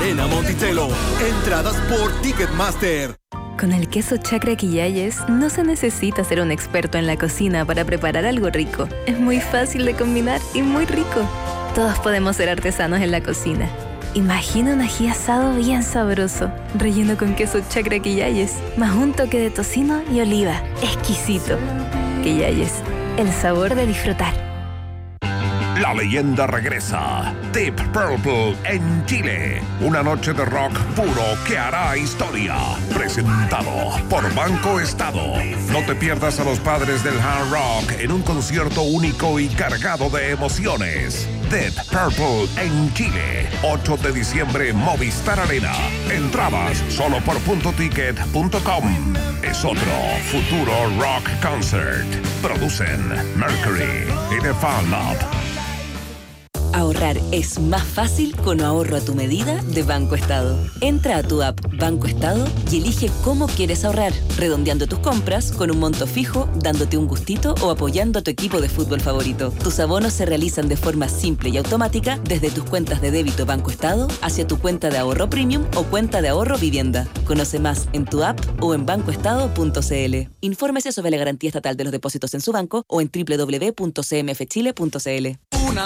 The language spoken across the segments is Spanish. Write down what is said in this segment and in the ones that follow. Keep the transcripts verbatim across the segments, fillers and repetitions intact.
Arena Monticello. Entradas por Ticketmaster. Con el queso Chacra Quillayes no se necesita ser un experto en la cocina para preparar algo rico. Es muy fácil de combinar y muy rico. Todos podemos ser artesanos en la cocina. Imagina un ají asado bien sabroso, relleno con queso Chacra Quillayes, más un toque de tocino y oliva. Exquisito. Quillayes, el sabor de disfrutar. La leyenda regresa. Deep Purple en Chile. Una noche de rock puro que hará historia. Presentado por Banco Estado. No te pierdas a los padres del hard rock en un concierto único y cargado de emociones. Deep Purple en Chile. ocho de diciembre, Movistar Arena. Entradas solo por punto ticket punto com. Es otro futuro rock concert. Producen Mercury y The Fan Lab. Ahorrar es más fácil con ahorro a tu medida de Banco Estado. Entra a tu app Banco Estado y elige cómo quieres ahorrar, redondeando tus compras con un monto fijo, dándote un gustito o apoyando a tu equipo de fútbol favorito. Tus abonos se realizan de forma simple y automática desde tus cuentas de débito Banco Estado hacia tu cuenta de ahorro premium o cuenta de ahorro vivienda. Conoce más en tu app o en banco estado punto c l. Infórmese sobre la garantía estatal de los depósitos en su banco o en doble u doble u doble u punto c m f chile punto c l.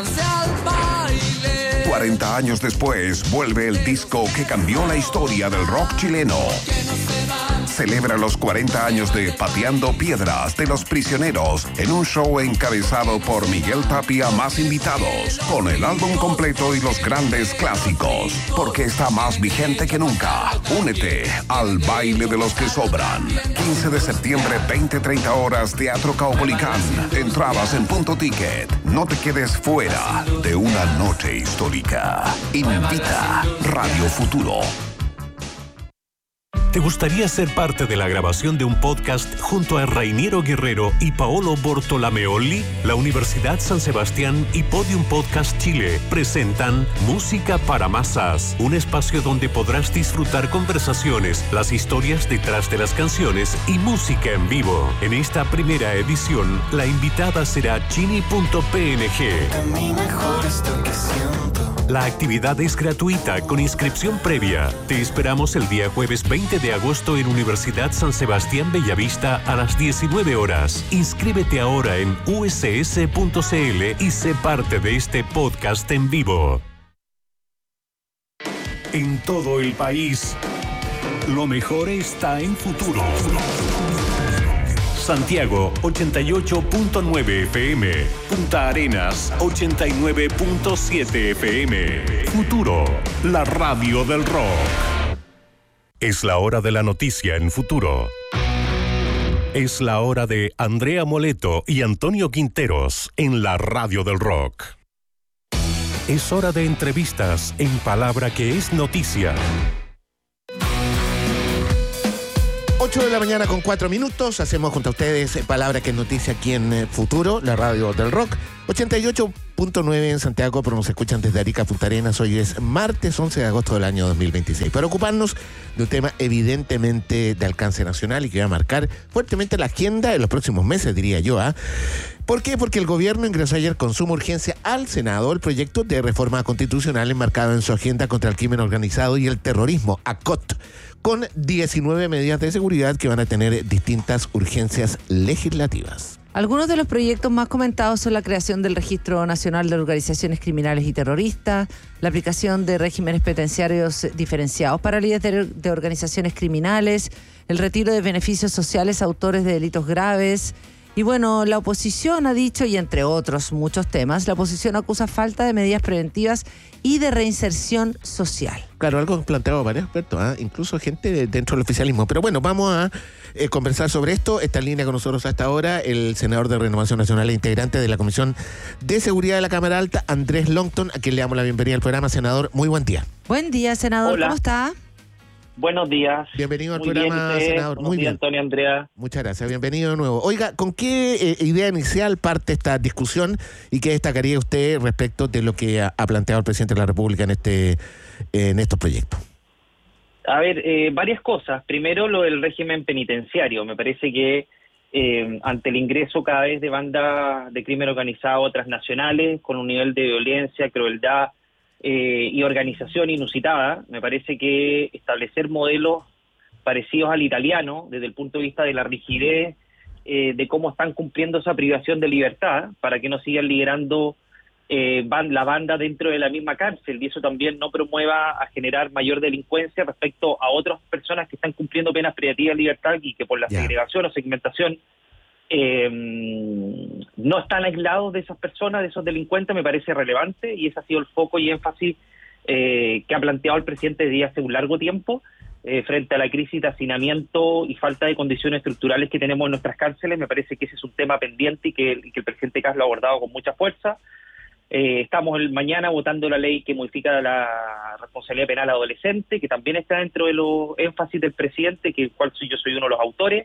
cuarenta años después, vuelve el disco que cambió la historia del rock chileno. Celebra los cuarenta años de Pateando Piedras de Los Prisioneros en un show encabezado por Miguel Tapia más invitados, con el álbum completo y los grandes clásicos, porque está más vigente que nunca. Únete al baile de los que sobran. quince de septiembre, veinte treinta horas, Teatro Caupolicán. Entradas en Punto Ticket. No te quedes fuera de una noche histórica. Invita Radio Futuro. ¿Te gustaría ser parte de la grabación de un podcast junto a Rainiero Guerrero y Paolo Bortolameoli? La Universidad San Sebastián y Podium Podcast Chile presentan Música para Masas, un espacio donde podrás disfrutar conversaciones, las historias detrás de las canciones y música en vivo. En esta primera edición, la invitada será Chini punto p n g. La actividad es gratuita con inscripción previa. Te esperamos el día jueves veinte de agosto en Universidad San Sebastián Bellavista a las diecinueve horas. Inscríbete ahora en u s s punto c l y sé parte de este podcast en vivo. En todo el país, lo mejor está en Futuro. Santiago ochenta y ocho punto nueve F M, Punta Arenas ochenta y nueve punto siete F M. Futuro, la radio del rock. Es la hora de la noticia en Futuro. Es la hora de Andrea Moleto y Antonio Quinteros en la radio del rock. Es hora de entrevistas en Palabra que es noticia. ocho de la mañana con cuatro minutos. Hacemos junto a ustedes Palabra que es noticia aquí en Futuro, la radio del rock. ochenta y ocho punto nueve en Santiago, pero nos escuchan desde Arica, Punta Arenas. Hoy es martes once de agosto del año dos mil veintiséis. Para ocuparnos de un tema evidentemente de alcance nacional y que va a marcar fuertemente la agenda en los próximos meses, diría yo. ¿eh? ¿Por qué? Porque el gobierno ingresó ayer con suma urgencia al Senado el proyecto de reforma constitucional enmarcado en su agenda contra el crimen organizado y el terrorismo, A C O T, con diecinueve medidas de seguridad que van a tener distintas urgencias legislativas. Algunos de los proyectos más comentados son la creación del Registro Nacional de Organizaciones Criminales y Terroristas, la aplicación de regímenes penitenciarios diferenciados para líderes de organizaciones criminales, el retiro de beneficios sociales a autores de delitos graves. Y bueno, la oposición ha dicho, y entre otros muchos temas, la oposición acusa falta de medidas preventivas y de reinserción social. Claro, algo planteado varios expertos, ¿eh? incluso gente de, dentro del oficialismo. Pero bueno, vamos a eh, conversar sobre esto. Está en línea con nosotros hasta ahora el senador de Renovación Nacional e integrante de la Comisión de Seguridad de la Cámara Alta, Andrés Longton, a quien le damos la bienvenida al programa. Senador, muy buen día. Buen día, senador. Hola. ¿Cómo está? Buenos días. Bienvenido al Muy programa, bien, senador. Buenos Muy días, bien. Antonio, Andrea. Muchas gracias. Bienvenido de nuevo. Oiga, ¿con qué eh, idea inicial parte esta discusión y qué destacaría usted respecto de lo que ha, ha planteado el presidente de la República en este en estos proyectos? A ver, eh, varias cosas. Primero, lo del régimen penitenciario. Me parece que eh, ante el ingreso cada vez de bandas de crimen organizado transnacionales con un nivel de violencia, crueldad eh, y organización inusitada. Me parece que establecer modelos parecidos al italiano, desde el punto de vista de la rigidez, eh, de cómo están cumpliendo esa privación de libertad, para que no sigan liderando eh, van, la banda dentro de la misma cárcel, y eso también no promueva a generar mayor delincuencia respecto a otras personas que están cumpliendo penas privativas de libertad y que por la yeah. segregación o segmentación eh, no están aislados de esas personas, de esos delincuentes. Me parece relevante, y ese ha sido el foco y énfasis eh, que ha planteado el presidente desde hace un largo tiempo. Eh, frente a la crisis de hacinamiento y falta de condiciones estructurales que tenemos en nuestras cárceles. Me parece que ese es un tema pendiente y que, y que el presidente Kast lo ha abordado con mucha fuerza. Eh, estamos el mañana votando la ley que modifica la responsabilidad penal adolescente, que también está dentro de los énfasis del presidente, que cual yo soy uno de los autores,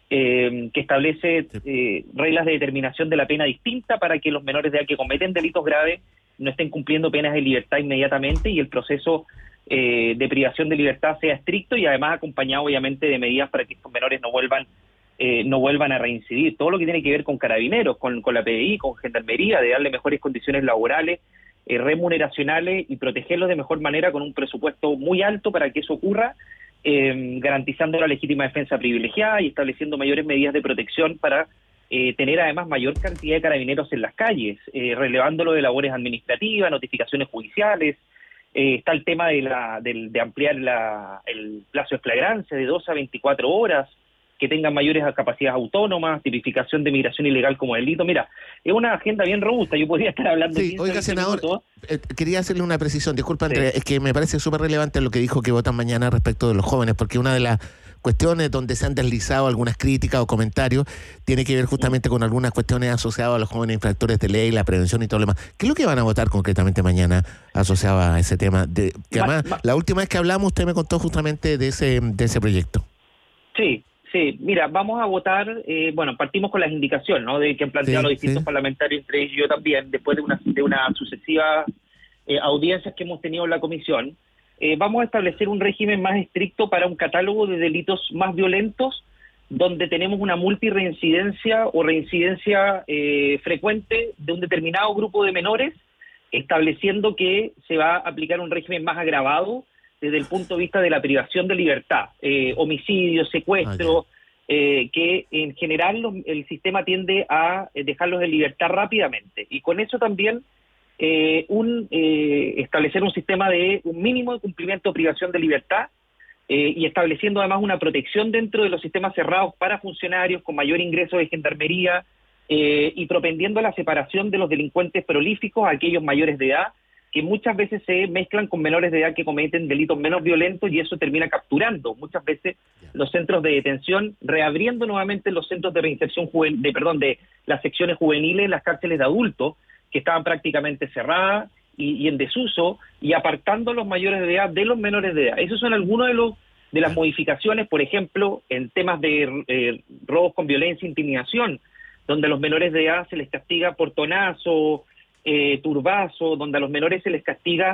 eh, que establece eh, reglas de determinación de la pena distinta para que los menores de edad que cometen delitos graves no estén cumpliendo penas de libertad inmediatamente, y el proceso Eh, de privación de libertad sea estricto y además acompañado obviamente de medidas para que estos menores no vuelvan eh, no vuelvan a reincidir. Todo lo que tiene que ver con carabineros, con, con la P D I, con gendarmería, de darle mejores condiciones laborales, eh, remuneracionales, y protegerlos de mejor manera con un presupuesto muy alto para que eso ocurra, eh, garantizando la legítima defensa privilegiada y estableciendo mayores medidas de protección para eh, tener además mayor cantidad de carabineros en las calles, eh, relevándolo de labores administrativas, notificaciones judiciales. Eh, está el tema de, la, de, de ampliar la, el plazo de flagrancia de doce a veinticuatro horas, que tengan mayores capacidades autónomas, tipificación de migración ilegal como delito. Mira, es una agenda bien robusta, yo podría estar hablando... Sí, oiga, senador, eh, quería hacerle una precisión, disculpa, sí. Andrea, es que me parece súper relevante lo que dijo que votan mañana respecto de los jóvenes, porque una de las cuestiones donde se han deslizado algunas críticas o comentarios tiene que ver justamente con algunas cuestiones asociadas a los jóvenes infractores de ley, la prevención y todo lo demás. ¿Qué es lo que van a votar concretamente mañana asociado a ese tema? De, que además, ma, ma, la última vez que hablamos usted me contó justamente de ese, de ese proyecto. Sí, sí, mira, vamos a votar, eh, bueno, partimos con las indicaciones, ¿no?, de que han planteado sí, los distintos sí. parlamentarios, entre ellos yo también, después de una, de una sucesiva eh, audiencias que hemos tenido en la comisión. Eh, vamos a establecer un régimen más estricto para un catálogo de delitos más violentos, donde tenemos una multirreincidencia o reincidencia eh, frecuente de un determinado grupo de menores, estableciendo que se va a aplicar un régimen más agravado desde el punto de vista de la privación de libertad, eh, homicidio, secuestro, oh, yeah. eh, que en general los, el sistema tiende a dejarlos en libertad rápidamente. Y con eso también Eh, un eh, establecer un sistema de un mínimo de cumplimiento de privación de libertad eh, y estableciendo además una protección dentro de los sistemas cerrados para funcionarios con mayor ingreso de gendarmería eh, y propendiendo a la separación de los delincuentes prolíficos, a aquellos mayores de edad que muchas veces se mezclan con menores de edad que cometen delitos menos violentos, y eso termina capturando muchas veces los centros de detención, reabriendo nuevamente los centros de reinserción juvenil, de perdón, de las secciones juveniles, las cárceles de adultos, que estaban prácticamente cerradas y, y en desuso, y apartando a los mayores de edad de los menores de edad. Esos son algunos de los de las modificaciones, por ejemplo, en temas de eh, robos con violencia e intimidación, donde a los menores de edad se les castiga portonazo, eh, turbazo, donde a los menores se les castiga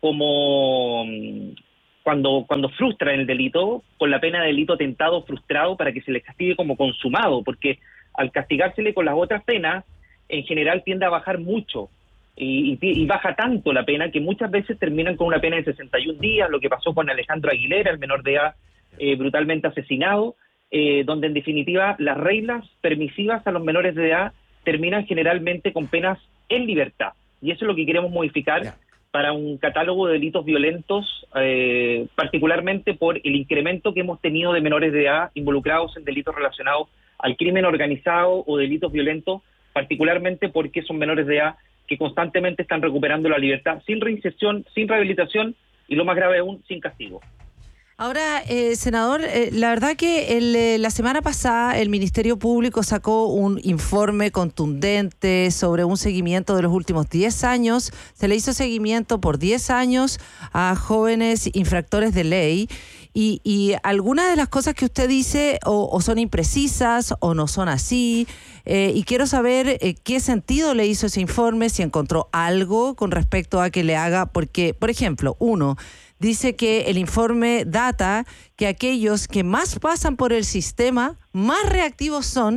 como cuando, cuando frustran el delito, con la pena de delito tentado frustrado, para que se les castigue como consumado, porque al castigársele con las otras penas, en general tiende a bajar mucho y, y, y baja tanto la pena que muchas veces terminan con una pena de sesenta y un días, lo que pasó con Alejandro Aguilera, el menor de edad eh, brutalmente asesinado, eh, donde en definitiva las reglas permisivas a los menores de edad terminan generalmente con penas en libertad, y eso es lo que queremos modificar yeah. para un catálogo de delitos violentos, eh, particularmente por el incremento que hemos tenido de menores de edad involucrados en delitos relacionados al crimen organizado o delitos violentos, particularmente porque son menores de edad que constantemente están recuperando la libertad sin reinserción, sin rehabilitación y, lo más grave aún, sin castigo. Ahora, eh, senador, eh, la verdad que el, eh, la semana pasada el Ministerio Público sacó un informe contundente sobre un seguimiento de los últimos diez años. Se le hizo seguimiento por diez años a jóvenes infractores de ley. Y, y algunas de las cosas que usted dice o, o son imprecisas o no son así, eh, y quiero saber eh, qué sentido le hizo ese informe, si encontró algo con respecto a que le haga, porque, por ejemplo, uno dice que el informe data que aquellos que más pasan por el sistema, más reactivos son,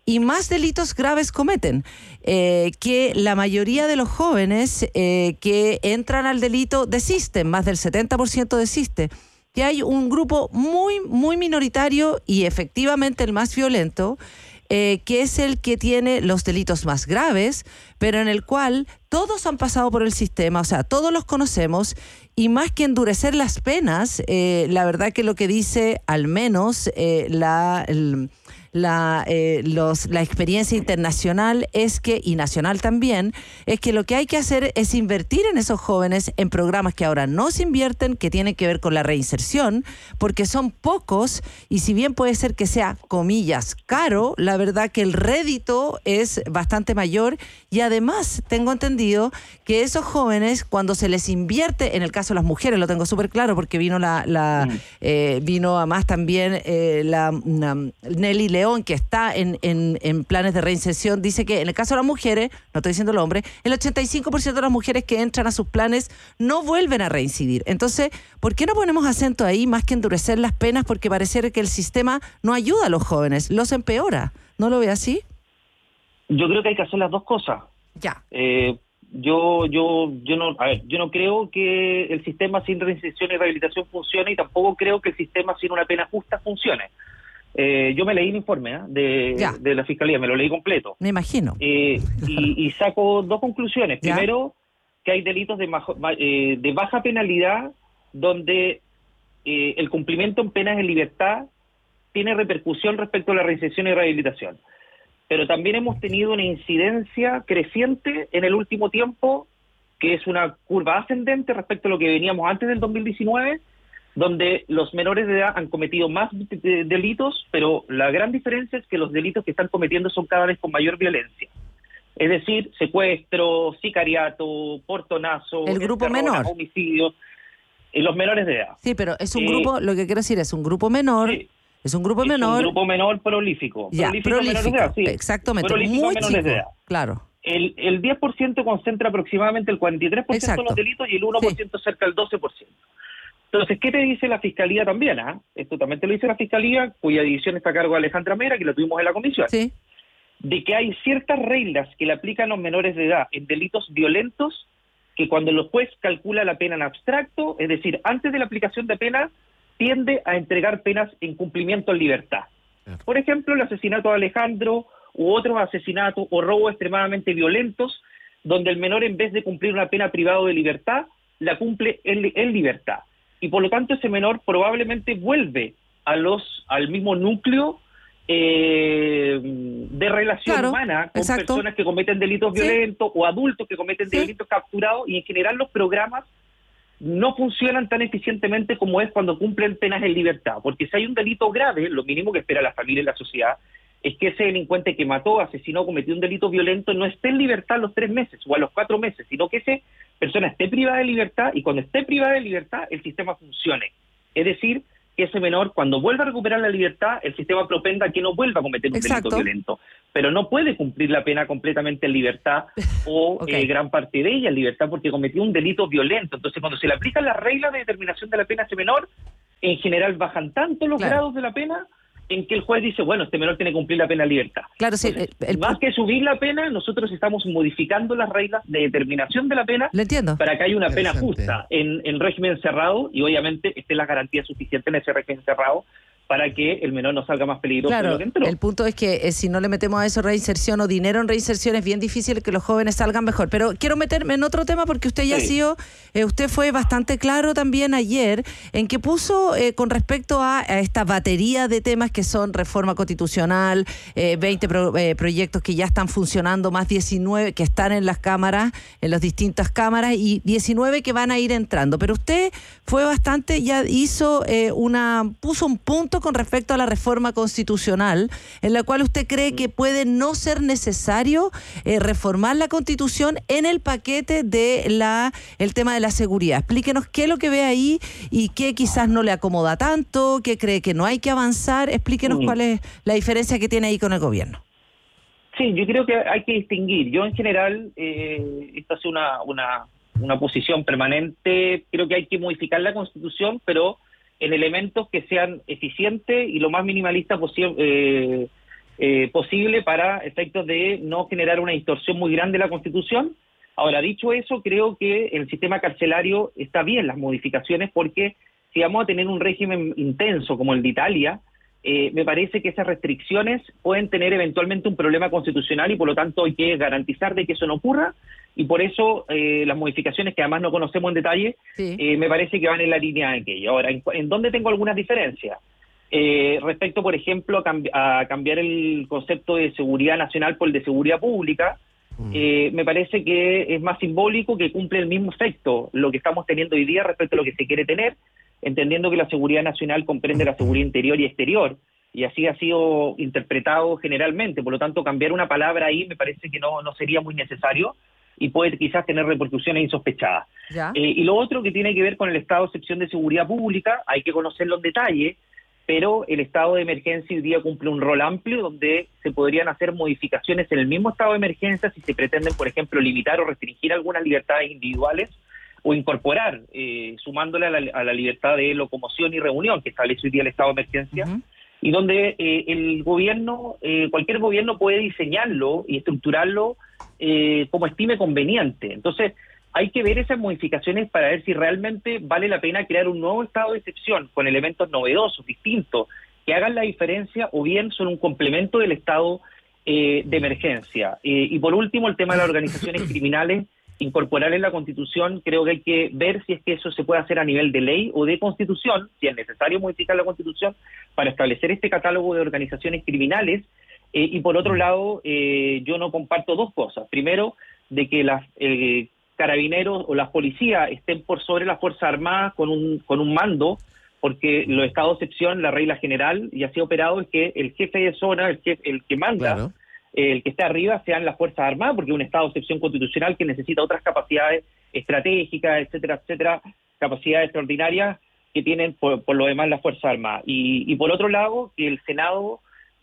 y más delitos graves cometen, eh, que la mayoría de los jóvenes eh, que entran al delito desisten, más del setenta por ciento desiste, que hay un grupo muy, muy minoritario y efectivamente el más violento, Eh, que es el que tiene los delitos más graves, pero en el cual todos han pasado por el sistema, o sea, todos los conocemos, y más que endurecer las penas, eh, la verdad que lo que dice al menos eh, la... El, La, eh, los, la experiencia internacional es que, y nacional también, es que lo que hay que hacer es invertir en esos jóvenes en programas que ahora no se invierten, que tienen que ver con la reinserción, porque son pocos, y si bien puede ser que sea, comillas, caro, la verdad que el rédito es bastante mayor, y además tengo entendido que esos jóvenes, cuando se les invierte, en el caso de las mujeres, lo tengo súper claro, porque vino la, la mm. eh, vino además también eh, la, la Nelly León, que está en, en, en planes de reinserción, dice que en el caso de las mujeres, no estoy diciendo los hombres, el ochenta y cinco por ciento de las mujeres que entran a sus planes no vuelven a reincidir. Entonces, ¿por qué no ponemos acento ahí más que endurecer las penas? Porque pareciera que el sistema no ayuda a los jóvenes, los empeora. ¿No lo ve así? Yo creo que hay que hacer las dos cosas. Ya. Eh, yo, yo, yo no, a ver, yo no creo que el sistema sin reinserción y rehabilitación funcione, y tampoco creo que el sistema sin una pena justa funcione. Eh, yo me leí el informe ¿eh? de, de la Fiscalía, me lo leí completo. Me imagino. Eh, y, y saco dos conclusiones. ¿Ya? Primero, que hay delitos de, majo, eh, de baja penalidad donde eh, el cumplimiento en penas en libertad tiene repercusión respecto a la reinserción y rehabilitación. Pero también hemos tenido una incidencia creciente en el último tiempo, que es una curva ascendente respecto a lo que veníamos antes del dos mil diecinueve, donde los menores de edad han cometido más de delitos, pero la gran diferencia es que los delitos que están cometiendo son cada vez con mayor violencia. Es decir, secuestro, sicariato, portonazo, el grupo menor, homicidio, en los menores de edad. Sí, pero es un eh, grupo, lo que quiero decir es un grupo menor, sí, es un grupo es menor. un grupo menor prolífico. Ya, prolífico, prolífico, menores de edad, sí. Exactamente, prolífico muy menores chico, de edad. Claro. El, el diez por ciento concentra aproximadamente el cuarenta y tres por ciento Exacto. de los delitos y el uno por ciento sí. cerca del doce por ciento. Entonces, ¿qué te dice la Fiscalía también? ¿eh? Esto también te lo dice la Fiscalía, cuya división está a cargo de Alejandra Mera, que lo tuvimos en la comisión. Sí. De que hay ciertas reglas que le aplican a los menores de edad en delitos violentos, que cuando el juez calcula la pena en abstracto, es decir, antes de la aplicación de pena, tiende a entregar penas en cumplimiento en libertad. Claro. Por ejemplo, el asesinato de Alejandro u otros asesinatos o robos extremadamente violentos, donde el menor, en vez de cumplir una pena privada de libertad, la cumple en, en libertad. Y por lo tanto ese menor probablemente vuelve a los al mismo núcleo eh, de relación claro, humana con exacto. personas que cometen delitos sí. violentos o adultos que cometen sí. delitos capturados, y en general los programas no funcionan tan eficientemente como es cuando cumplen penas en libertad, porque si hay un delito grave, lo mínimo que espera la familia y la sociedad es que ese delincuente que mató, asesinó, cometió un delito violento no esté en libertad a los tres meses o a los cuatro meses, sino que esa persona esté privada de libertad, y cuando esté privada de libertad el sistema funcione. Es decir, que ese menor, cuando vuelva a recuperar la libertad, el sistema propenga a que no vuelva a cometer un Exacto. delito violento, pero no puede cumplir la pena completamente en libertad o okay. eh, gran parte de ella en libertad porque cometió un delito violento. Entonces, cuando se le aplican las reglas de determinación de la pena a ese menor, en general bajan tanto los claro. grados de la pena en que el juez dice, bueno, este menor tiene que cumplir la pena en libertad. Claro, sí. Entonces, el, el... más que subir la pena, nosotros estamos modificando las reglas de determinación de la pena. Lo entiendo. Para que haya una pena justa en, en régimen cerrado, y obviamente estén las garantías suficientes en ese régimen cerrado para que el menor no salga más peligroso claro, de lo que entró. El punto es que eh, si no le metemos a eso reinserción o dinero en reinserción, es bien difícil que los jóvenes salgan mejor. Pero quiero meterme en otro tema porque usted ya sí. ha sido, eh, usted fue bastante claro también ayer en que puso eh, con respecto a, a esta batería de temas que son reforma constitucional, eh, veinte pro, eh, proyectos que ya están funcionando, más diecinueve que están en las cámaras, en las distintas cámaras, y diecinueve que van a ir entrando. Pero usted fue bastante, ya hizo eh, una, puso un punto con respecto a la reforma constitucional, en la cual usted cree que puede no ser necesario eh, reformar la Constitución en el paquete de la el tema de la seguridad. Explíquenos qué es lo que ve ahí y qué quizás no le acomoda tanto, qué cree que no hay que avanzar. Explíquenos mm. cuál es la diferencia que tiene ahí con el gobierno. Sí, yo creo que hay que distinguir. Yo en general, eh, esta es una, una, una posición permanente, creo que hay que modificar la Constitución, pero en elementos que sean eficientes y lo más minimalista posible, eh, eh, posible para efectos de no generar una distorsión muy grande de la Constitución. Ahora, dicho eso, creo que el sistema carcelario está bien las modificaciones, porque si vamos a tener un régimen intenso como el de Italia, eh, me parece que esas restricciones pueden tener eventualmente un problema constitucional y por lo tanto hay que garantizar de que eso no ocurra, y por eso eh, las modificaciones, que además no conocemos en detalle, sí. eh, me parece que van en la línea de aquello. Ahora, ¿en, en dónde tengo algunas diferencias? Eh, respecto, por ejemplo, a, cambi- a cambiar el concepto de seguridad nacional por el de seguridad pública, Eh, me parece que es más simbólico, que cumple el mismo efecto lo que estamos teniendo hoy día respecto a lo que se quiere tener, entendiendo que la seguridad nacional comprende la seguridad interior y exterior, y así ha sido interpretado generalmente. Por lo tanto, cambiar una palabra ahí me parece que no, no sería muy necesario y puede quizás tener repercusiones insospechadas. Eh, y lo otro que tiene que ver con el estado de excepción de seguridad pública, hay que conocerlo en detalle, pero el estado de emergencia hoy día cumple un rol amplio donde se podrían hacer modificaciones en el mismo estado de emergencia si se pretenden, por ejemplo, limitar o restringir algunas libertades individuales o incorporar, eh, sumándole a la, a la libertad de locomoción y reunión que establece hoy día el estado de emergencia, uh-huh. y donde eh, el gobierno, eh, cualquier gobierno puede diseñarlo y estructurarlo eh, como estime conveniente. Entonces, hay que ver esas modificaciones para ver si realmente vale la pena crear un nuevo estado de excepción con elementos novedosos, distintos, que hagan la diferencia, o bien son un complemento del estado eh, de emergencia. Eh, y por último, el tema de las organizaciones criminales, incorporar en la Constitución, creo que hay que ver si es que eso se puede hacer a nivel de ley o de Constitución, si es necesario modificar la Constitución para establecer este catálogo de organizaciones criminales. Eh, y por otro lado, eh, yo no comparto dos cosas. Primero, de que las... Eh, carabineros o las policías estén por sobre las Fuerzas Armadas con un con un mando, porque los estados de excepción, la regla general, y así ha operado, es que el jefe de zona, el jefe, el que manda, claro. eh, el que está arriba, sean las Fuerzas Armadas, porque es un estado de excepción constitucional que necesita otras capacidades estratégicas, etcétera, etcétera, capacidades extraordinarias que tienen por, por lo demás las Fuerzas Armadas. Y, y por otro lado, que el Senado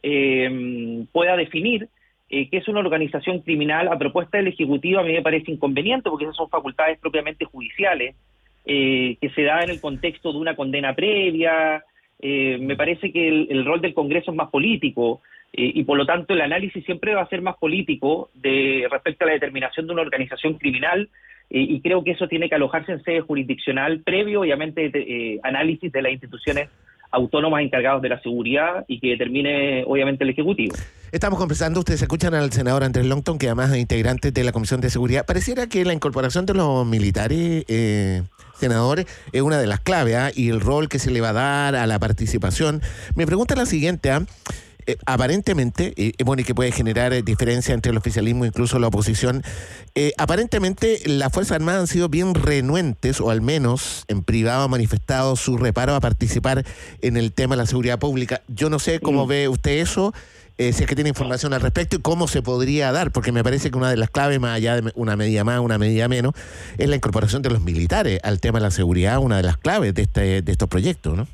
eh, pueda definir Eh, que es una organización criminal a propuesta del Ejecutivo. A mí me parece inconveniente, porque esas son facultades propiamente judiciales, eh, que se da en el contexto de una condena previa. Eh, me parece que el, el rol del Congreso es más político, eh, y por lo tanto el análisis siempre va a ser más político de respecto a la determinación de una organización criminal, eh, y creo que eso tiene que alojarse en sede jurisdiccional previo, obviamente, de, eh, análisis de las instituciones autónomas encargados de la seguridad, y que determine obviamente el Ejecutivo. Estamos conversando, ustedes escuchan al senador Andrés Longton, que además es integrante de la Comisión de Seguridad. Pareciera que la incorporación de los militares, eh, senadores, es una de las claves, ¿eh? Y el rol que se le va a dar a la participación. Me pregunta la siguiente, ¿eh? Eh, aparentemente, eh, bueno, y que puede generar eh, diferencia entre el oficialismo e incluso la oposición, eh, aparentemente las Fuerzas Armadas han sido bien renuentes, o al menos en privado han manifestado su reparo a participar en el tema de la seguridad pública. Yo no sé cómo mm. ve usted eso, eh, si es que tiene información al respecto, y cómo se podría dar, porque me parece que una de las claves, más allá de una medida más, una medida menos, es la incorporación de los militares al tema de la seguridad, una de las claves de, este, de estos proyectos, ¿no?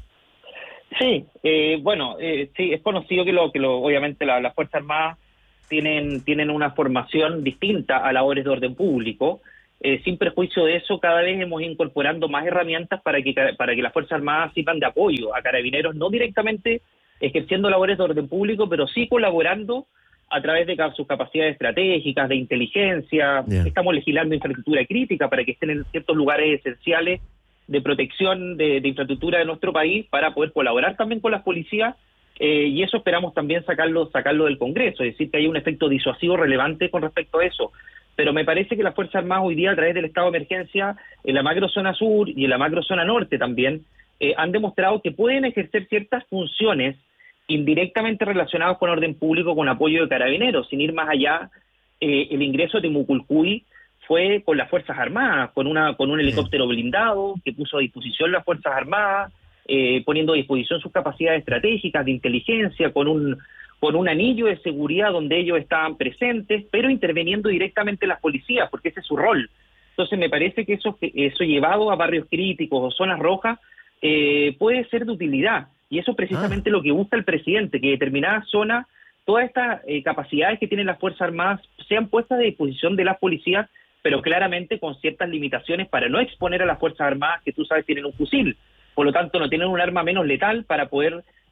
Sí, eh, bueno, eh, sí, es conocido que lo que lo, obviamente la, las Fuerzas Armadas tienen tienen una formación distinta a labores de orden público. Eh, sin perjuicio de eso, cada vez hemos ido incorporando más herramientas para que para que las Fuerzas Armadas sirvan de apoyo a carabineros, no directamente ejerciendo labores de orden público, pero sí colaborando a través de sus capacidades estratégicas, de inteligencia. Yeah. Estamos legislando infraestructura crítica para que estén en ciertos lugares esenciales de protección de, de infraestructura de nuestro país, para poder colaborar también con las policías, eh, y eso esperamos también sacarlo sacarlo del Congreso, es decir, que hay un efecto disuasivo relevante con respecto a eso. Pero me parece que las Fuerzas Armadas hoy día, a través del estado de emergencia, en la macrozona sur y en la macrozona norte también, eh, han demostrado que pueden ejercer ciertas funciones indirectamente relacionadas con orden público, con apoyo de carabineros, sin ir más allá. Eh, el ingreso de Muculcuy fue con las Fuerzas Armadas, con una con un helicóptero blindado que puso a disposición las Fuerzas Armadas, eh, poniendo a disposición sus capacidades estratégicas de inteligencia, con un con un anillo de seguridad donde ellos estaban presentes, pero interviniendo directamente las policías, porque ese es su rol. Entonces me parece que eso, eso llevado a barrios críticos o zonas rojas eh, puede ser de utilidad, y eso es precisamente ah. lo que busca el presidente, que determinadas zonas, todas estas eh, capacidades que tienen las Fuerzas Armadas sean puestas a disposición de las policías, pero claramente con ciertas limitaciones para no exponer a las Fuerzas Armadas, que tú sabes tienen un fusil, por lo tanto no tienen un arma menos letal para poder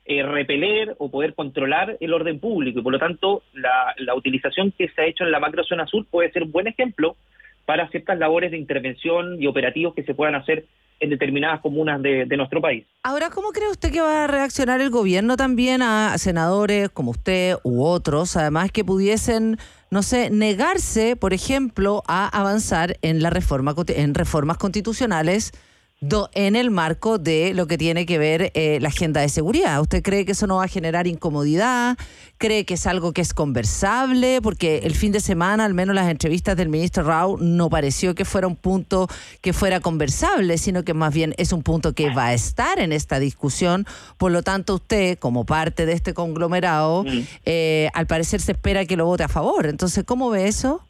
eh, repeler o poder controlar el orden público, y por lo tanto la, la utilización que se ha hecho en la macrozona sur puede ser un buen ejemplo para ciertas labores de intervención y operativos que se puedan hacer en determinadas comunas de, de nuestro país. Ahora, ¿cómo cree usted que va a reaccionar el gobierno también a senadores como usted u otros, además que pudiesen, no sé, negarse, por ejemplo, a avanzar en la reforma en reformas constitucionales do, en el marco de lo que tiene que ver eh, la agenda de seguridad? ¿Usted cree que eso no va a generar incomodidad? ¿Cree que es algo que es conversable? Porque el fin de semana, al menos las entrevistas del ministro Rao, no pareció que fuera un punto que fuera conversable, sino que más bien es un punto que va a estar en esta discusión. Por lo tanto, usted, como parte de este conglomerado, mm. eh, al parecer se espera que lo vote a favor. Entonces, ¿cómo ve eso?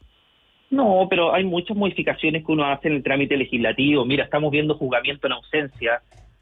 No, pero hay muchas modificaciones que uno hace en el trámite legislativo. Mira, estamos viendo juzgamiento en ausencia.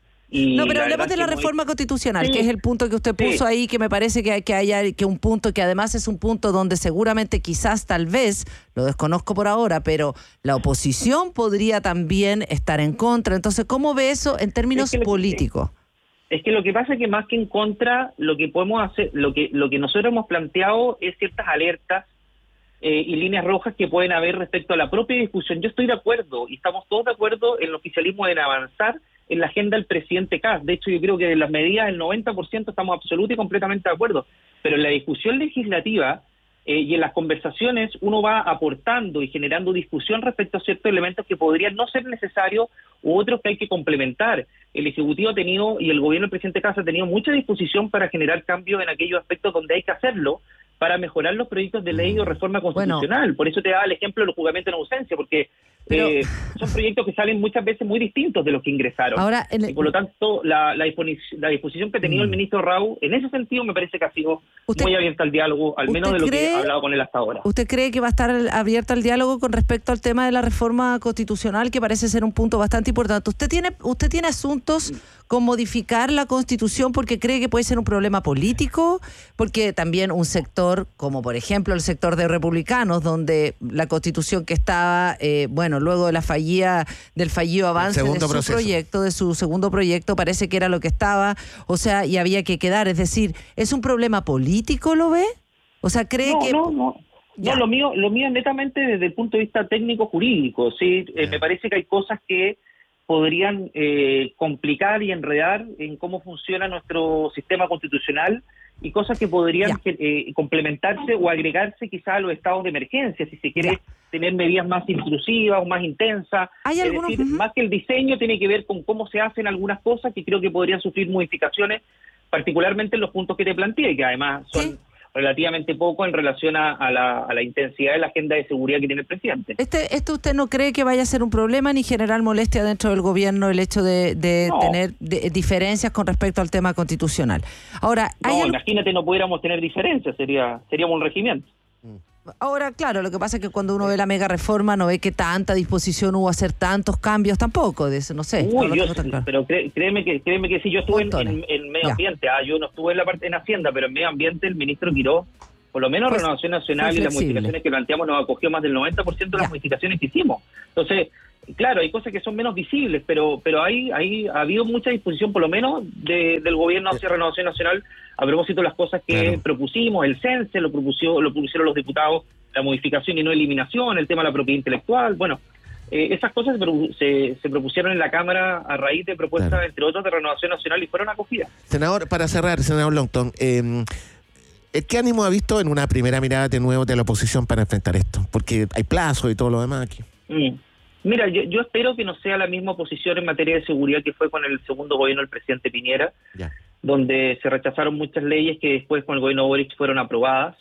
Y no, pero hablemos de la reforma muy... constitucional, sí, que es el punto que usted puso sí. ahí, que me parece que, que haya que un punto que además es un punto donde seguramente, quizás, tal vez, lo desconozco por ahora, pero la oposición podría también estar en contra. Entonces, ¿cómo ve eso en términos es que políticos? Que, es que lo que pasa es que más que en contra, lo que podemos hacer, lo que lo que nosotros hemos planteado es ciertas alertas Eh, y líneas rojas que pueden haber respecto a la propia discusión. Yo estoy de acuerdo, y estamos todos de acuerdo en el oficialismo en avanzar en la agenda del presidente Kast. De hecho, yo creo que de las medidas, el noventa por ciento estamos absolutamente y completamente de acuerdo. Pero en la discusión legislativa eh, y en las conversaciones, uno va aportando y generando discusión respecto a ciertos elementos que podrían no ser necesarios u otros que hay que complementar. El Ejecutivo ha tenido, y el gobierno del presidente Kast ha tenido mucha disposición para generar cambios en aquellos aspectos donde hay que hacerlo, para mejorar los proyectos de ley o reforma constitucional. Bueno, por eso te daba el ejemplo de los juzgamientos en ausencia, porque pero, eh, son proyectos que salen muchas veces muy distintos de los que ingresaron. Ahora, el, y por lo tanto, la, la, disposición, la disposición que ha tenido mm. el ministro Rao, en ese sentido me parece que ha sido usted, muy abierta al diálogo, al menos de lo cree, que he hablado con él hasta ahora. ¿Usted cree que va a estar abierta al diálogo con respecto al tema de la reforma constitucional, que parece ser un punto bastante importante? ¿Usted tiene, usted tiene asuntos con modificar la Constitución porque cree que puede ser un problema político? Porque también un sector, como por ejemplo el sector de republicanos, donde la Constitución que estaba, eh, bueno, luego de la fallida, del fallido avance de su proceso. proyecto, de su segundo proyecto, parece que era lo que estaba, o sea, y había que quedar. Es decir, ¿es un problema político, lo ve? O sea, ¿cree no, que...? No, no, no. lo mío, lo mío es netamente desde el punto de vista técnico-jurídico, ¿sí? Eh, me parece que hay cosas que podrían eh, complicar y enredar en cómo funciona nuestro sistema constitucional y cosas que podrían eh, complementarse o agregarse quizá a los estados de emergencia, si se quiere ya. tener medidas más intrusivas o más intensas. ¿Hay es algunos, decir, uh-huh. más que el diseño tiene que ver con cómo se hacen algunas cosas que creo que podrían sufrir modificaciones, particularmente en los puntos que te planteé, que además son... ¿Sí? relativamente poco en relación a, a, la, a la intensidad de la agenda de seguridad que tiene el presidente. Este, ¿Esto usted no cree que vaya a ser un problema ni generar molestia dentro del gobierno el hecho de, de no. tener de, diferencias con respecto al tema constitucional? Ahora, no, ¿hay imagínate, no pudiéramos tener diferencias, sería seríamos un regimiento. Ahora, claro, lo que pasa es que cuando uno ve la mega reforma no ve que tanta disposición hubo a hacer tantos cambios tampoco, de eso, no sé. Uy, no yo, claro. Pero cre, créeme que créeme que sí, yo estuve en, en, en medio ya. ambiente, ah, yo no estuve en la parte en Hacienda, pero en medio ambiente el ministro Quiró, por lo menos pues, Renovación Nacional y las modificaciones que planteamos nos acogió más del noventa por ciento de las ya. modificaciones que hicimos. Entonces, claro, hay cosas que son menos visibles, pero pero hay, hay ha habido mucha disposición, por lo menos, de, del gobierno hacia Renovación Nacional a propósito de las cosas que claro. propusimos, el CENSE lo propusió, lo propusieron los diputados, la modificación y no eliminación, el tema de la propiedad intelectual, bueno, eh, esas cosas se, se, se propusieron en la Cámara a raíz de propuestas, claro. entre otros, de Renovación Nacional y fueron acogidas. Senador, para cerrar, senador Longton, eh, ¿qué ánimo ha visto en una primera mirada de nuevo de la oposición para enfrentar esto? Porque hay plazo y todo lo demás aquí. Mm. Mira, yo, yo espero que no sea la misma posición en materia de seguridad que fue con el segundo gobierno del presidente Piñera, ya. donde se rechazaron muchas leyes que después con el gobierno Boric fueron aprobadas.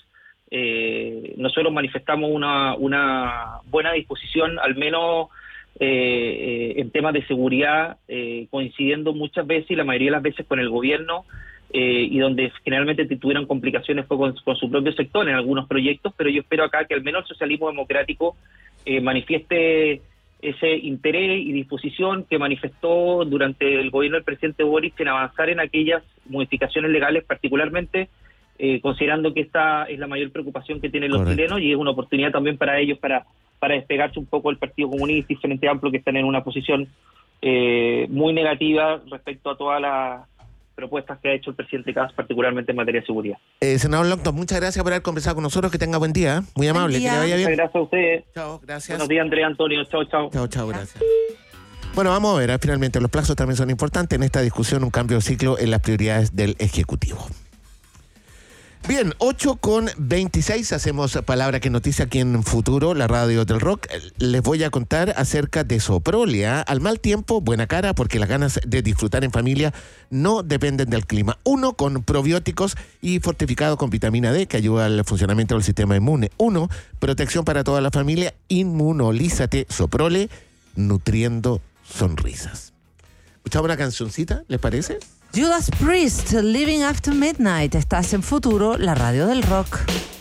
Eh, nosotros manifestamos una, una buena disposición, al menos eh, eh, en temas de seguridad, eh, coincidiendo muchas veces y la mayoría de las veces con el gobierno, eh, y donde generalmente tuvieron complicaciones fue con, con su propio sector en algunos proyectos, pero yo espero acá que al menos el socialismo democrático eh, manifieste ese interés y disposición que manifestó durante el gobierno del presidente Boric en avanzar en aquellas modificaciones legales, particularmente eh, considerando que esta es la mayor preocupación que tienen los Correcto. chilenos y es una oportunidad también para ellos para, para despegarse un poco del Partido Comunista y Frente Amplio, que están en una posición eh, muy negativa respecto a toda la propuestas que ha hecho el presidente Kast, particularmente en materia de seguridad. Eh, senador Longton, muchas gracias por haber conversado con nosotros. Que tenga buen día. Muy amable. Buen día. Que le vaya bien. Muchas gracias a ustedes. Chao, gracias. Buenos días, Andrea, Antonio. Chao, chao. Chao, chao, gracias. Bueno, vamos a ver, finalmente los plazos también son importantes en esta discusión, un cambio de ciclo en las prioridades del Ejecutivo. Bien, ocho con veintiséis, hacemos Palabra que Noticia aquí en Futuro, la radio del rock. Les voy a contar acerca de Soprolia. Al mal tiempo, buena cara, porque las ganas de disfrutar en familia no dependen del clima. Uno, con probióticos y fortificado con vitamina D, que ayuda al funcionamiento del sistema inmune. Uno, protección para toda la familia, inmunolízate Soprole, nutriendo sonrisas. ¿Escuchamos una cancioncita? ¿Les parece? Judas Priest, Living After Midnight. Estás en Futuro, la radio del rock.